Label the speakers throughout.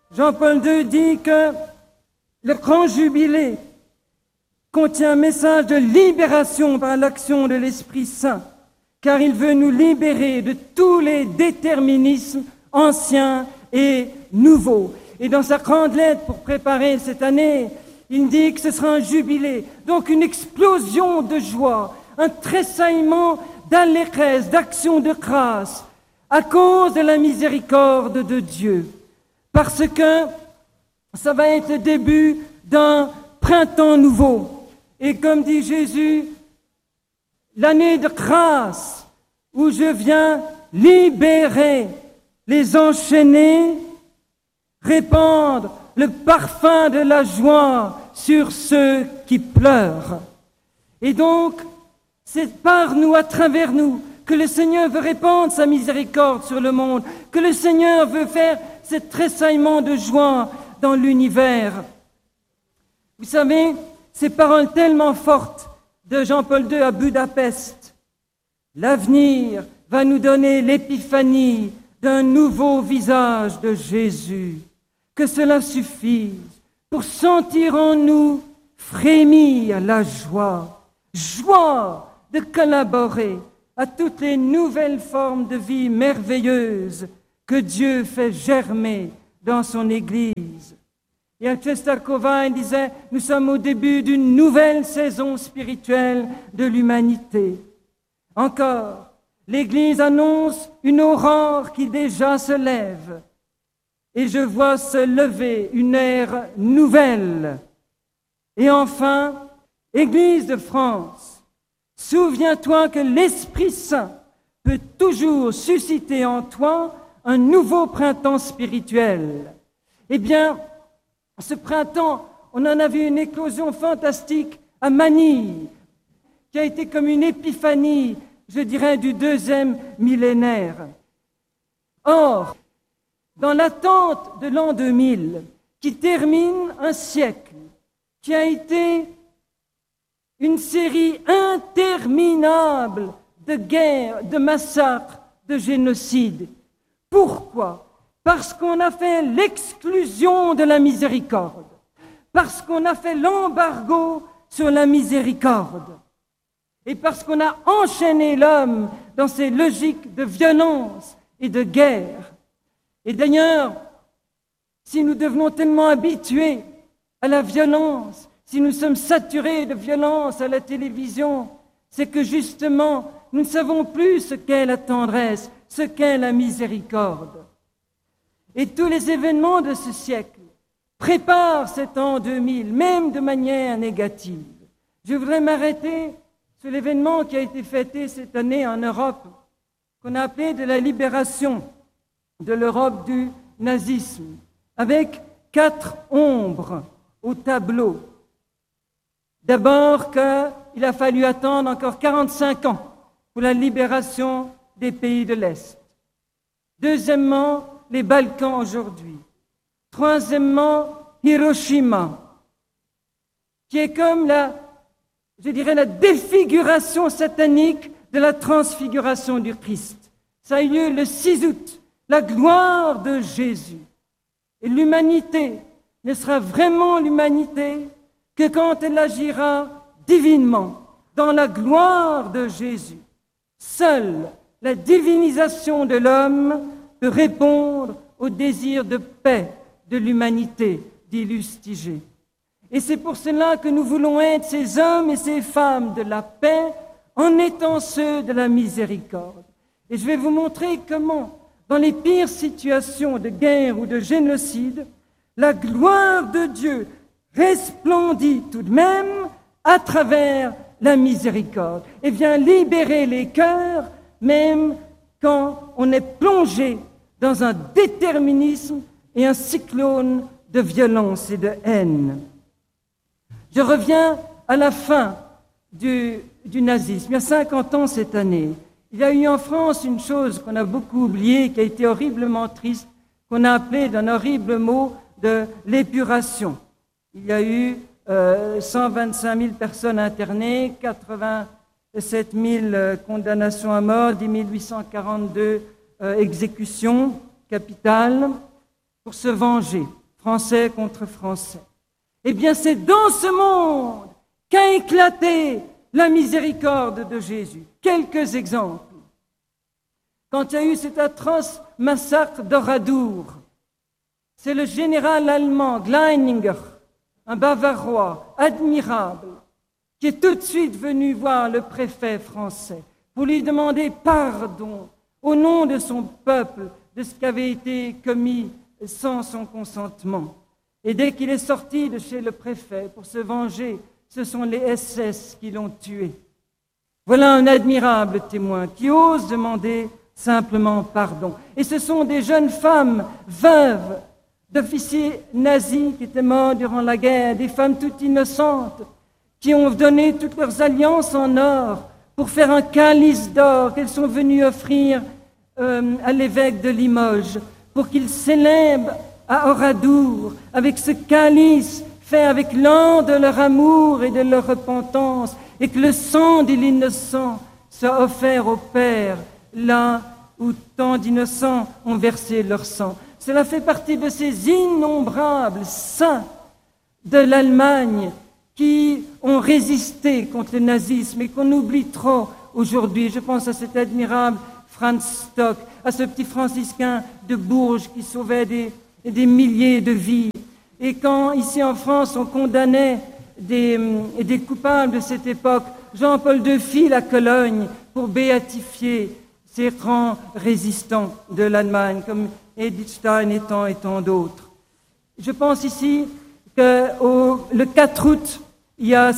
Speaker 1: Jean-Paul II dit que le grand jubilé contient un message de libération par l'action de l'Esprit Saint, car il veut nous libérer de tous les déterminismes anciens et nouveaux. Et dans sa grande lettre pour préparer cette année, il dit que ce sera un jubilé, donc une explosion de joie, un tressaillement d'allégresse, d'action de grâce, à cause de la miséricorde de Dieu. Parce que ça va être le début d'un printemps nouveau. Et comme dit Jésus, l'année de grâce où je viens libérer les enchaînés, répandre le parfum de la joie sur ceux qui pleurent. Et donc, c'est par nous, à travers nous, que le Seigneur veut répandre sa miséricorde sur le monde, que le Seigneur veut faire ce tressaillement de joie dans l'univers. Vous savez, ces paroles tellement fortes de Jean-Paul II à Budapest, l'avenir va nous donner l'épiphanie d'un nouveau visage de Jésus. Que cela suffise pour sentir en nous frémir la joie, joie de collaborer à toutes les nouvelles formes de vie merveilleuses que Dieu fait germer dans son Église. Et à Czestochowa, il disait, nous sommes au début d'une nouvelle saison spirituelle de l'humanité. Encore, l'Église annonce une aurore qui déjà se lève. Et je vois se lever une ère nouvelle. Et enfin, Église de France, souviens-toi que l'Esprit Saint peut toujours susciter en toi un nouveau printemps spirituel. Eh bien, ce printemps, on en a vu une éclosion fantastique à Manille, qui a été comme une épiphanie, je dirais, du 2e millénaire. Or, dans l'attente de l'an 2000, qui termine un siècle, qui a été une série interminable de guerres, de massacres, de génocides. Pourquoi ? Parce qu'on a fait l'exclusion de la miséricorde, parce qu'on a fait l'embargo sur la miséricorde, et parce qu'on a enchaîné l'homme dans ses logiques de violence et de guerre. Et d'ailleurs, si nous devenons tellement habitués à la violence, si nous sommes saturés de violence à la télévision, c'est que justement, nous ne savons plus ce qu'est la tendresse, ce qu'est la miséricorde. Et tous les événements de ce siècle préparent cet an 2000, même de manière négative. Je voudrais m'arrêter sur l'événement qui a été fêté cette année en Europe, qu'on a appelé de la libération de l'Europe du nazisme, avec 4 ombres au tableau. D'abord qu'il a fallu attendre encore 45 ans pour la libération des pays de l'Est. Deuxièmement, les Balkans aujourd'hui. Troisièmement, Hiroshima, qui est comme la défiguration satanique de la transfiguration du Christ. Ça a eu lieu le 6 août, la gloire de Jésus. Et l'humanité ne sera vraiment l'humanité que quand elle agira divinement, dans la gloire de Jésus. Seule la divinisation de l'homme peut répondre au désir de paix de l'humanité, dit Lustiger. Et c'est pour cela que nous voulons être ces hommes et ces femmes de la paix en étant ceux de la miséricorde. Et je vais vous montrer comment, dans les pires situations de guerre ou de génocide, la gloire de Dieu resplendit tout de même à travers la miséricorde et vient libérer les cœurs, même quand on est plongé dans un déterminisme et un cyclone de violence et de haine. Je reviens à la fin du nazisme. Il y a 50 ans cette année, il y a eu en France une chose qu'on a beaucoup oubliée, qui a été horriblement triste, qu'on a appelée d'un horrible mot de l'épuration. Il y a eu 125 000 personnes internées, 87 000 condamnations à mort, 10 842 exécutions capitales. pour se venger, Français contre Français. Eh bien, c'est dans ce monde qu'a éclaté la miséricorde de Jésus. Quelques exemples. Quand il y a eu cet atroce massacre d'Oradour, c'est le général allemand Gleininger, un bavarois admirable, qui est tout de suite venu voir le préfet français pour lui demander pardon au nom de son peuple de ce qui avait été commis sans son consentement. Et dès qu'il est sorti de chez le préfet pour se venger, ce sont les SS qui l'ont tué. Voilà un admirable témoin qui ose demander simplement pardon. Et ce sont des jeunes femmes veuves d'officiers nazis qui étaient morts durant la guerre, des femmes toutes innocentes qui ont donné toutes leurs alliances en or pour faire un calice d'or qu'elles sont venues offrir à l'évêque de Limoges pour qu'il célèbre à Oradour avec ce calice fait avec l'or de leur amour et de leur repentance, et que le sang de l'innocent soit offert au Père là où tant d'innocents ont versé leur sang. Cela fait partie de ces innombrables saints de l'Allemagne qui ont résisté contre le nazisme et qu'on oublie trop aujourd'hui. Je pense à cet admirable Franz Stock, à ce petit franciscain de Bourges qui sauvait des milliers de vies. Et quand, ici en France, on condamnait des coupables de cette époque, Jean-Paul II fit la Cologne pour béatifier ces grands résistants de l'Allemagne, comme Edith Stein et tant d'autres. Je pense ici que le 4 août, il y a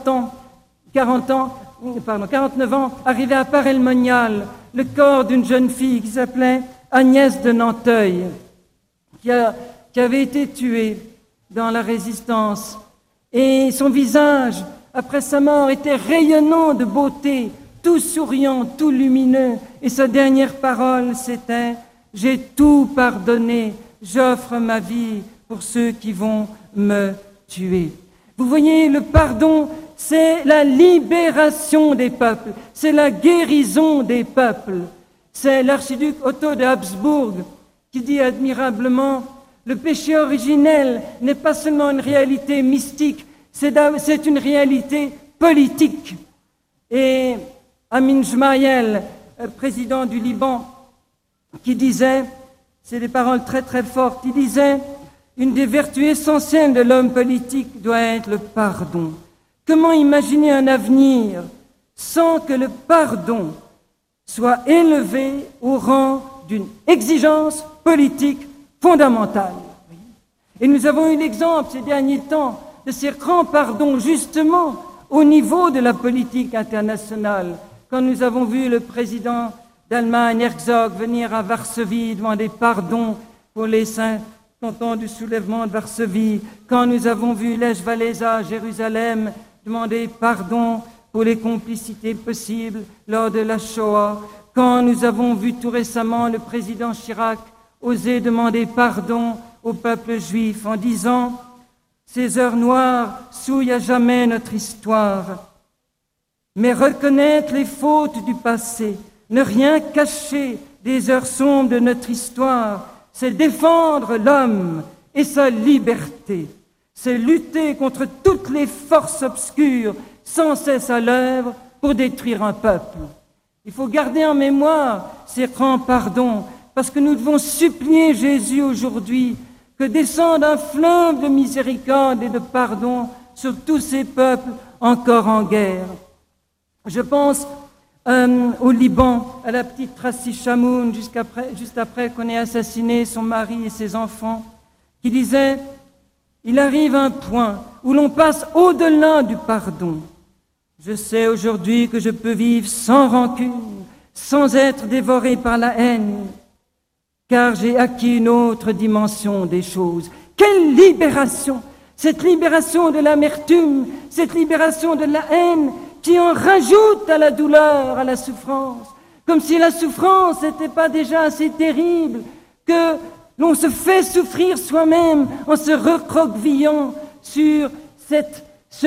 Speaker 1: 49 ans, arrivait à Paray-le-Monial le corps d'une jeune fille qui s'appelait Agnès de Nanteuil, qui avait été tuée dans la résistance. Et son visage, après sa mort, était rayonnant de beauté, tout souriant, tout lumineux. Et sa dernière parole, c'était « J'ai tout pardonné, j'offre ma vie pour ceux qui vont me tuer. » Vous voyez, le pardon, c'est la libération des peuples, c'est la guérison des peuples. C'est l'archiduc Otto de Habsbourg qui dit admirablement « Le péché originel n'est pas seulement une réalité mystique, c'est une réalité politique. » Et Amin Gemayel, président du Liban, qui disait, c'est des paroles très très fortes, il disait « Une des vertus essentielles de l'homme politique doit être le pardon. Comment imaginer un avenir sans que le pardon soit élevé au rang d'une exigence politique fondamentale ?» Et nous avons eu l'exemple ces derniers temps de ces grands pardons justement au niveau de la politique internationale. Quand nous avons vu le président d'Allemagne, Herzog, venir à Varsovie demander pardon pour les 50 ans du soulèvement de Varsovie, quand nous avons vu Lech Walesa à Jérusalem demander pardon pour les complicités possibles lors de la Shoah, quand nous avons vu tout récemment le président Chirac oser demander pardon au peuple juif en disant « Ces heures noires souillent à jamais notre histoire. Mais reconnaître les fautes du passé, ne rien cacher des heures sombres de notre histoire, c'est défendre l'homme et sa liberté. C'est lutter contre toutes les forces obscures sans cesse à l'œuvre pour détruire un peuple. » Il faut garder en mémoire ces grands pardons, parce que nous devons supplier Jésus aujourd'hui que descende un fleuve de miséricorde et de pardon sur tous ces peuples encore en guerre. Je pense au Liban, à la petite Tracy Chamoun, juste après qu'on ait assassiné son mari et ses enfants, qui disait « Il arrive un point où l'on passe au-delà du pardon. Je sais aujourd'hui que je peux vivre sans rancune, sans être dévoré par la haine, car j'ai acquis une autre dimension des choses. » Quelle libération! Cette libération de l'amertume, cette libération de la haine qui en rajoute à la douleur, à la souffrance, comme si la souffrance n'était pas déjà assez terrible, que l'on se fait souffrir soi-même en se recroquevillant sur cette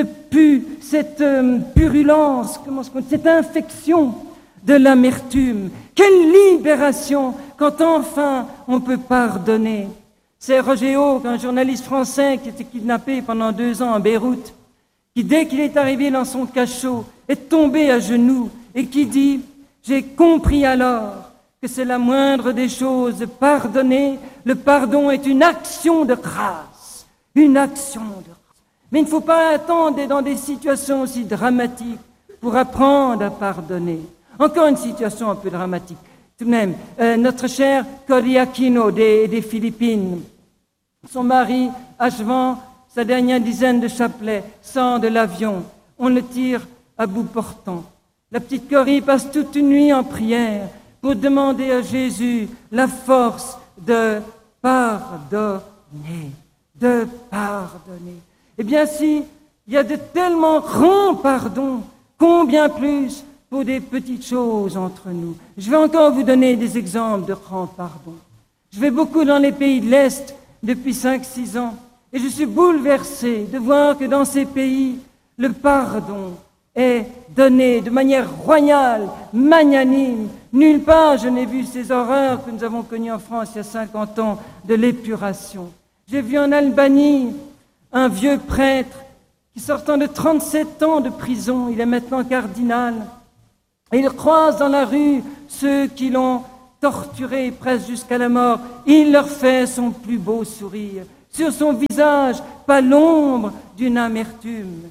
Speaker 1: purulence, cette infection de l'amertume. Quelle libération quand enfin on peut pardonner. C'est Roger Hawk, un journaliste français qui était kidnappé pendant 2 ans à Beyrouth, qui, dès qu'il est arrivé dans son cachot, est tombé à genoux et qui dit « J'ai compris alors que c'est la moindre des choses de pardonner. Le pardon est une action de grâce. Une action de grâce. » Mais il ne faut pas attendre d'être dans des situations aussi dramatiques pour apprendre à pardonner. Encore une situation un peu dramatique. Tout de même, notre cher Cory Aquino des Philippines, son mari, achevant sa dernière dizaine de chapelets, sort de l'avion. On le tire à bout portant. La petite Cory passe toute une nuit en prière pour demander à Jésus la force de pardonner. De pardonner. Eh bien, si il y a de tellement grands pardons, combien plus pour des petites choses entre nous. Je vais encore vous donner des exemples de grands pardons. Je vais beaucoup dans les pays de l'Est depuis 5-6 ans et je suis bouleversé de voir que dans ces pays, le pardon est donné de manière royale, magnanime. Nulle part je n'ai vu ces horreurs que nous avons connues en France il y a 50 ans de l'épuration. J'ai vu en Albanie un vieux prêtre qui, sortant de 37 ans de prison, il est maintenant cardinal, et il croise dans la rue ceux qui l'ont torturé presque jusqu'à la mort. Il leur fait son plus beau sourire. Sur son visage, pas l'ombre d'une amertume.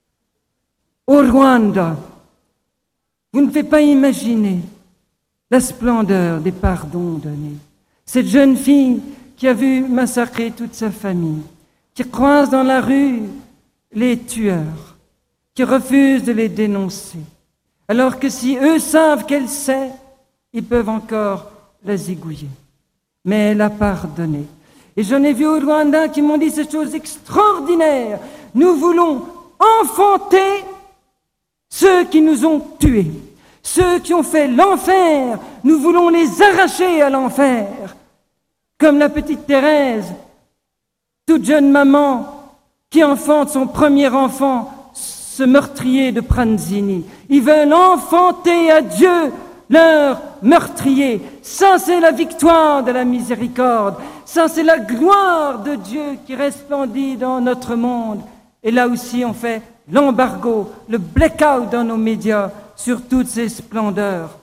Speaker 1: Au Rwanda, vous ne pouvez pas imaginer la splendeur des pardons donnés. Cette jeune fille qui a vu massacrer toute sa famille, qui croise dans la rue les tueurs, qui refuse de les dénoncer, alors que si eux savent qu'elle sait, ils peuvent encore la zigouiller. Mais elle a pardonné. Et j'en ai vu au Rwanda qui m'ont dit ces choses extraordinaires. Nous voulons enfanter ceux qui nous ont tués, ceux qui ont fait l'enfer. Nous voulons les arracher à l'enfer. Comme la petite Thérèse, toute jeune maman qui enfante son premier enfant, ce meurtrier de Pranzini. Ils veulent enfanter à Dieu leur meurtrier. Ça, c'est la victoire de la miséricorde. Ça, c'est la gloire de Dieu qui resplendit dans notre monde. Et là aussi, on fait l'embargo, le blackout dans nos médias sur toutes ces splendeurs.